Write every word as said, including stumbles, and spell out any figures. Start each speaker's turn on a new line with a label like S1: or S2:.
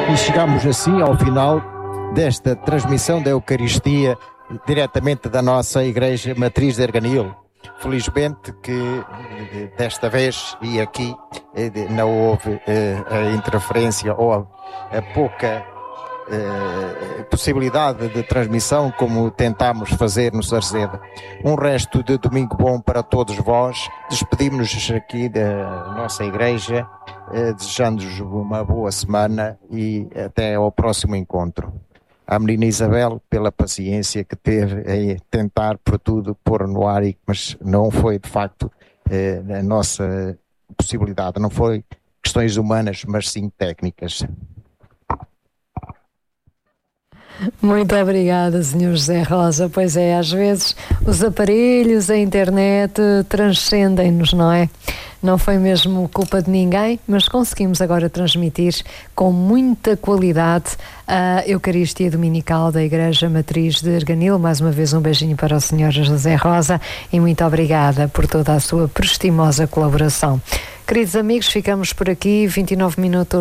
S1: E chegamos assim ao final desta transmissão da Eucaristia diretamente da nossa Igreja Matriz de Arganil. Felizmente que desta vez e aqui não houve a interferência ou a pouca Uh, possibilidade de transmissão como tentámos fazer no Sarzedo. Um resto de domingo bom para todos vós. Despedimos-nos aqui da nossa igreja, uh, desejando-vos uma boa semana e até ao próximo encontro. À menina Isabel pela paciência que teve em tentar por tudo pôr no ar, mas não foi de facto uh, a nossa possibilidade, não foi questões humanas, mas sim técnicas.
S2: Muito obrigada, senhor José Rosa. Pois é, às vezes os aparelhos, a internet transcendem-nos, não é? Não foi mesmo culpa de ninguém, mas conseguimos agora transmitir com muita qualidade a Eucaristia Dominical da Igreja Matriz de Arganil. Mais uma vez um beijinho para o senhor José Rosa e muito obrigada por toda a sua prestimosa colaboração. Queridos amigos, ficamos por aqui, vinte e nove minutos